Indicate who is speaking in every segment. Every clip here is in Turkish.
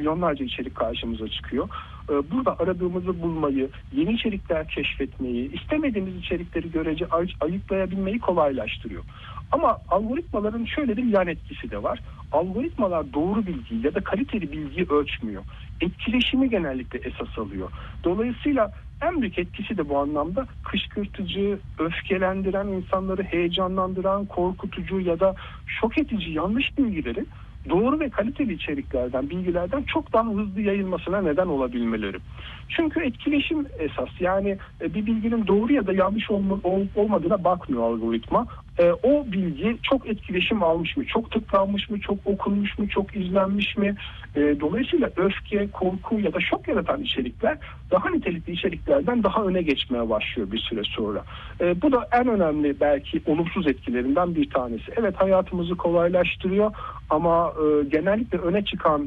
Speaker 1: milyonlarca içerik karşımıza çıkıyor. Burada aradığımızı bulmayı, yeni içerikler keşfetmeyi, istemediğimiz içerikleri görece ayıklayabilmeyi kolaylaştırıyor. Ama algoritmaların şöyle bir yan etkisi de var. Algoritmalar doğru bilgiyi ya da kaliteli bilgiyi ölçmüyor. Etkileşimi genellikle esas alıyor. Dolayısıyla en büyük etkisi de bu anlamda kışkırtıcı, öfkelendiren, insanları heyecanlandıran, korkutucu ya da şok edici yanlış bilgileri doğru ve kaliteli içeriklerden, bilgilerden çok daha hızlı yayılmasına neden olabilmeleri. Çünkü etkileşim esas. Yani bir bilginin doğru ya da yanlış olmadığına bakmıyor algoritma. O bilgi çok etkileşim almış mı, çok tıklanmış mı, çok okunmuş mu, çok izlenmiş mi? Dolayısıyla öfke, korku ya da şok yaratan içerikler daha nitelikli içeriklerden daha öne geçmeye başlıyor bir süre sonra. Bu da en önemli belki olumsuz etkilerinden bir tanesi. Evet, hayatımızı kolaylaştırıyor ama genellikle öne çıkan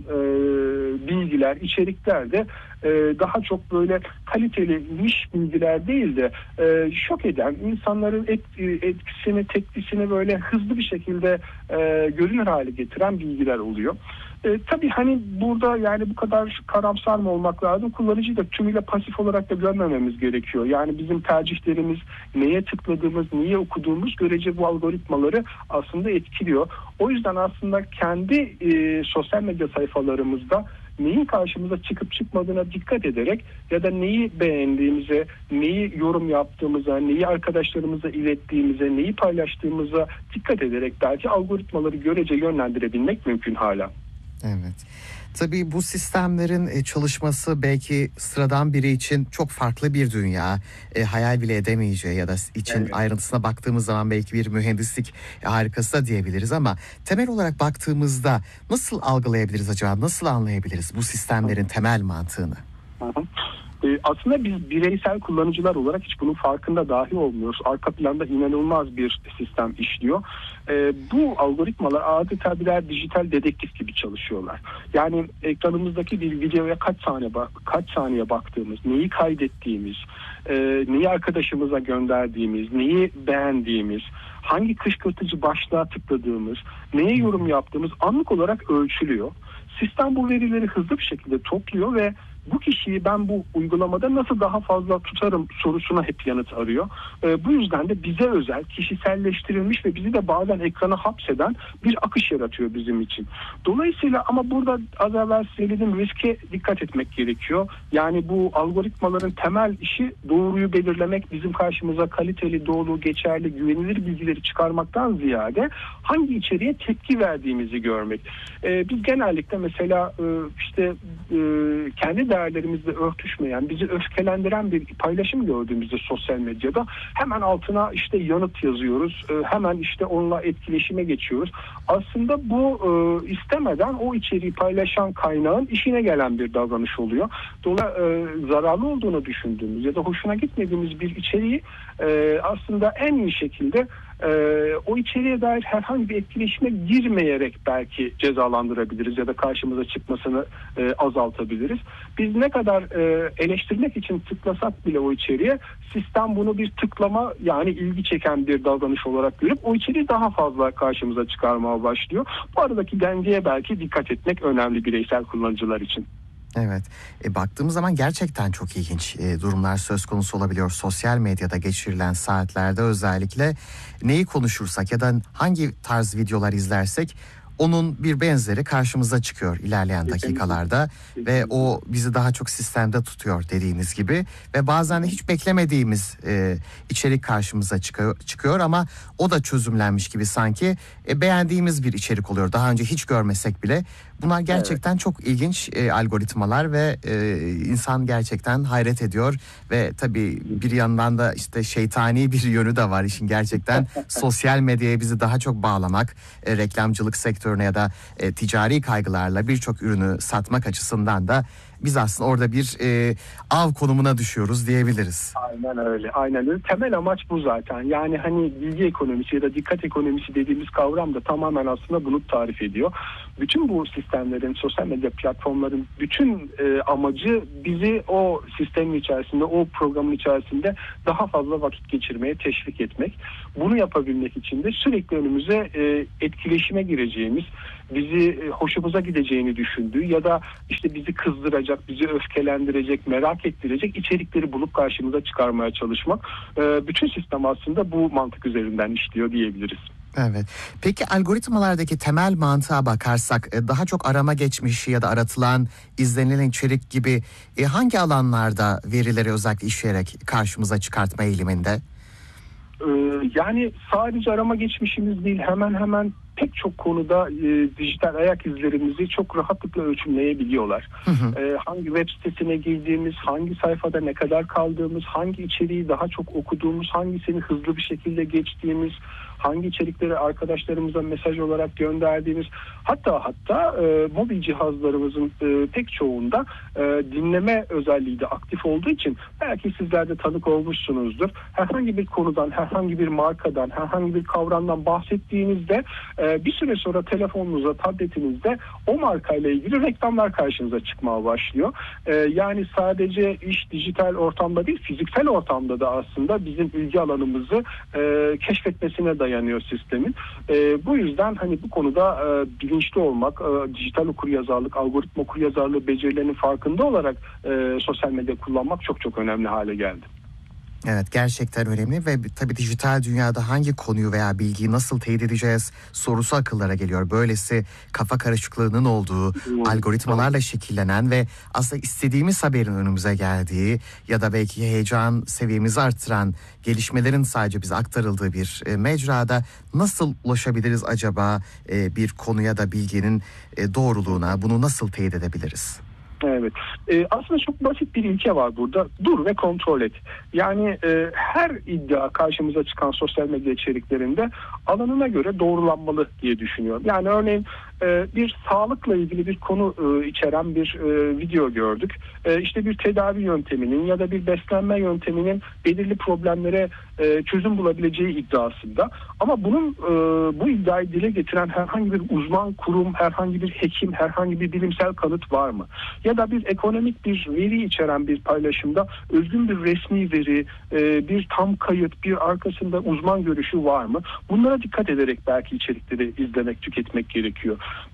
Speaker 1: bilgiler, içerikler de daha çok böyle kaliteli niş bilgiler değil de şok eden, insanların etkisini, tepkisini böyle hızlı bir şekilde görünür hale getiren bilgiler oluyor. Tabii hani burada yani bu kadar karamsar mı olmak lazım? Kullanıcıyı da tümüyle pasif olarak da görmememiz gerekiyor. Yani bizim tercihlerimiz, neye tıkladığımız, niye okuduğumuz görece bu algoritmaları aslında etkiliyor. O yüzden aslında kendi sosyal medya sayfalarımızda neyin karşımıza çıkıp çıkmadığına dikkat ederek ya da neyi beğendiğimize, neyi yorum yaptığımıza, neyi arkadaşlarımıza ilettiğimize, neyi paylaştığımıza dikkat ederek belki algoritmaları görece yönlendirebilmek mümkün hala.
Speaker 2: Evet. Tabii bu sistemlerin çalışması belki sıradan biri için çok farklı bir dünya. Hayal bile edemeyeceği ya da için
Speaker 1: Evet.
Speaker 2: ayrıntısına baktığımız zaman belki bir mühendislik harikası da diyebiliriz ama temel olarak baktığımızda nasıl algılayabiliriz acaba? Nasıl anlayabiliriz bu sistemlerin temel mantığını?
Speaker 1: Aslında biz bireysel kullanıcılar olarak hiç bunun farkında dahi olmuyoruz. Arka planda inanılmaz bir sistem işliyor. Bu algoritmalar adeta birer dijital dedektif gibi çalışıyorlar. Yani ekranımızdaki bir videoya kaç saniye baktığımız, neyi kaydettiğimiz, neyi arkadaşımıza gönderdiğimiz, neyi beğendiğimiz, hangi kışkırtıcı başlığa tıkladığımız, neye yorum yaptığımız anlık olarak ölçülüyor. Sistem bu verileri hızlı bir şekilde topluyor ve bu kişiyi ben bu uygulamada nasıl daha fazla tutarım sorusuna hep yanıt arıyor. Bu yüzden de bize özel, kişiselleştirilmiş ve bizi de bazen ekrana hapseden bir akış yaratıyor bizim için. Dolayısıyla ama burada az evvel söylediğim riske dikkat etmek gerekiyor. Yani bu algoritmaların temel işi doğruyu belirlemek, bizim karşımıza kaliteli, doğru, geçerli, güvenilir bilgileri çıkarmaktan ziyade hangi içeriğe tepki verdiğimizi görmek. Biz genellikle mesela kendi değerlerimizle örtüşmeyen, bizi öfkelendiren bir paylaşım gördüğümüzde sosyal medyada hemen altına yanıt yazıyoruz. Hemen onunla etkileşime geçiyoruz. Aslında bu istemeden o içeriği paylaşan kaynağın işine gelen bir davranış oluyor. Dolayısıyla zararlı olduğunu düşündüğümüz ya da hoşuna gitmediğimiz bir içeriği aslında en iyi şekilde o içeriğe dair herhangi bir etkileşime girmeyerek belki cezalandırabiliriz ya da karşımıza çıkmasını azaltabiliriz. Biz ne kadar eleştirmek için tıklasak bile o içeriğe, sistem bunu bir tıklama, yani ilgi çeken bir davranış olarak görüp o içeriği daha fazla karşımıza çıkarmaya başlıyor. Bu aradaki dengeye belki dikkat etmek önemli bireysel kullanıcılar için.
Speaker 2: Evet. Baktığımız zaman gerçekten çok ilginç durumlar söz konusu olabiliyor. Sosyal medyada geçirilen saatlerde özellikle neyi konuşursak ya da hangi tarz videolar izlersek onun bir benzeri karşımıza çıkıyor ilerleyen dakikalarda ve o bizi daha çok sistemde tutuyor dediğiniz gibi ve bazen de hiç beklemediğimiz içerik karşımıza çıkıyor ama o da çözümlenmiş gibi sanki beğendiğimiz bir içerik oluyor. Daha önce hiç görmesek bile. Bunlar gerçekten çok ilginç algoritmalar ve insan gerçekten hayret ediyor ve tabii bir yandan da şeytani bir yönü de var işin gerçekten. Sosyal medyaya bizi daha çok bağlamak, reklamcılık sektörüne ya da ticari kaygılarla birçok ürünü satmak açısından da biz aslında orada bir av konumuna düşüyoruz diyebiliriz.
Speaker 1: Aynen öyle. Aynen öyle. Temel amaç bu zaten. Yani hani bilgi ekonomisi ya da dikkat ekonomisi dediğimiz kavram da tamamen aslında bunu tarif ediyor. Bütün bu sistemlerin, sosyal medya platformların bütün amacı bizi o sistemin içerisinde, o programın içerisinde daha fazla vakit geçirmeye teşvik etmek. Bunu yapabilmek için de sürekli önümüze etkileşime gireceğimiz, bizi hoşumuza gideceğini düşündüğü ya da işte bizi kızdıracak, bizi öfkelendirecek, merak ettirecek içerikleri bulup karşımıza çıkarmaya çalışmak. Bütün sistem aslında bu mantık üzerinden işliyor diyebiliriz.
Speaker 2: Evet. Peki algoritmalardaki temel mantığa bakarsak daha çok arama geçmişi ya da aratılan, izlenilen içerik gibi hangi alanlarda verileri özellikle işleyerek karşımıza çıkartma eğiliminde?
Speaker 1: Yani sadece arama geçmişimiz değil, hemen hemen pek çok konuda dijital ayak izlerimizi çok rahatlıkla ölçümleyebiliyorlar. Hangi web sitesine girdiğimiz, hangi sayfada ne kadar kaldığımız, hangi içeriği daha çok okuduğumuz, hangisini hızlı bir şekilde geçtiğimiz, hangi içerikleri arkadaşlarımıza mesaj olarak gönderdiğimiz, hatta mobil cihazlarımızın pek çoğunda dinleme özelliği de aktif olduğu için belki sizler de tanık olmuşsunuzdur. Herhangi bir konudan, herhangi bir markadan, herhangi bir kavramdan bahsettiğinizde bir süre sonra telefonunuza, tabletinizde o markayla ilgili reklamlar karşınıza çıkmaya başlıyor. Yani sadece iş dijital ortamda değil, fiziksel ortamda da aslında bizim ilgi alanımızı keşfetmesine dayanıyor sistemin. Bu yüzden hani bu konuda bilinçli olmak, dijital okuryazarlık, algoritma okuryazarlığı becerilerinin farkında olarak sosyal medya kullanmak çok çok önemli hale geldi.
Speaker 2: Evet, gerçekten önemli ve tabii dijital dünyada hangi konuyu veya bilgiyi nasıl teyit edeceğiz sorusu akıllara geliyor. Böylesi kafa karışıklığının olduğu, algoritmalarla şekillenen ve aslında istediğimiz haberin önümüze geldiği ya da belki heyecan seviyemizi arttıran gelişmelerin sadece bize aktarıldığı bir mecrada nasıl ulaşabiliriz acaba bir konuya da bilginin doğruluğuna, bunu nasıl teyit edebiliriz?
Speaker 1: Evet. Aslında çok basit bir ilke var burada. Dur ve kontrol et. Yani her iddia karşımıza çıkan sosyal medya içeriklerinde alanına göre doğrulanmalı diye düşünüyorum. Yani örneğin bir sağlıkla ilgili bir konu içeren bir video gördük. İşte bir tedavi yönteminin ya da bir beslenme yönteminin belirli problemlere çözüm bulabileceği iddiasında. Ama bu iddiayı dile getiren herhangi bir uzman kurum, herhangi bir hekim, herhangi bir bilimsel kanıt var mı? Ya da bir ekonomik bir veri içeren bir paylaşımda özgün bir resmi veri, bir tam kayıt, bir arkasında uzman görüşü var mı? Bunlara dikkat ederek belki içerikleri izlemek, tüketmek gerekiyor.